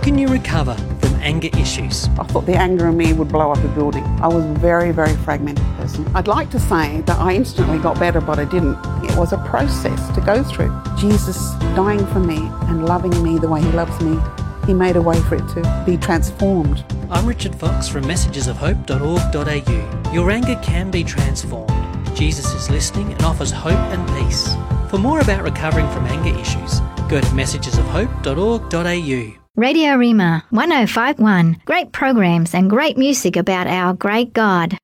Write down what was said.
can you recover from anger issues? I thought the anger in me would blow up a building. I was a very, very fragmented person. I'd like to say that I instantly got better, but I didn't. It was a process to go through. Jesus dying for me and loving me the way he loves me, he made a way for it to be transformed. I'm Richard Fox from messagesofhope.org.au. Your anger can be transformed. Jesus is listening and offers hope and peace. For more about recovering from anger issues, go to messagesofhope.org.au. Radio Rima 105.1. Great programs and great music about our great God.